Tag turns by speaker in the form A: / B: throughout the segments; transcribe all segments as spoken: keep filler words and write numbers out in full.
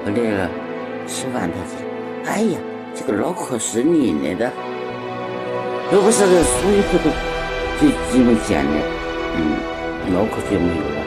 A: 后来了吃饭他说：“哎呀，这个脑壳是硬的的，如果是个输以后都就基本见的，嗯，脑壳就没有了。”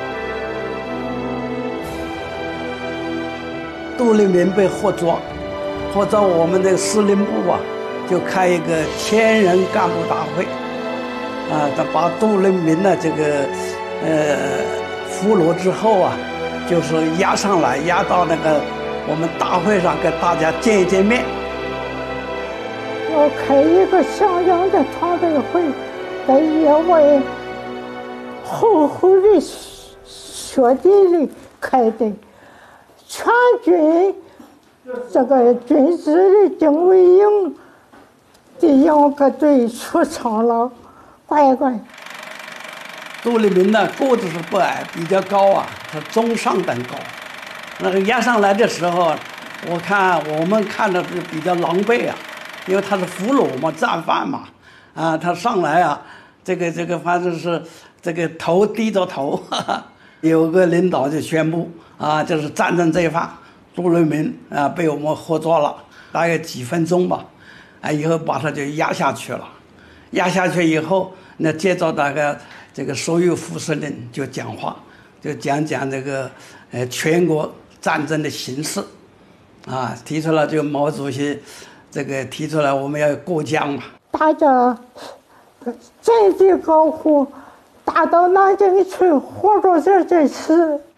B: 杜聿明被活捉，或者我们的司令部啊，就开一个千人干部大会，啊，他把杜聿明的这个呃俘虏之后啊，就是押上来，押到那个我们大会上跟大家见一见面。
C: 要开一个像样的团队会，在野外厚厚的雪地里开的。全军这个军事的警卫营的两个队出场了，乖乖。
B: 杜聿明呢个子是不矮，比较高啊，他中上等高。那个押上来的时候，我看我们看的是比较狼狈啊，因为他是俘虏嘛，战犯嘛，啊，他上来啊，这个这个反正是这个头低着头，哈哈，有个领导就宣布。啊，就是战争罪犯杜聿明啊，被我们活捉了，大概几分钟吧，啊，以后把他就压下去了。压下去以后，那接着大概这个所有副司令就讲话，就讲讲这个呃全国战争的形势，啊，提出了这个毛主席这个提出来我们要过江嘛，
C: 大家振臂高呼，打到南京去，活着这这次。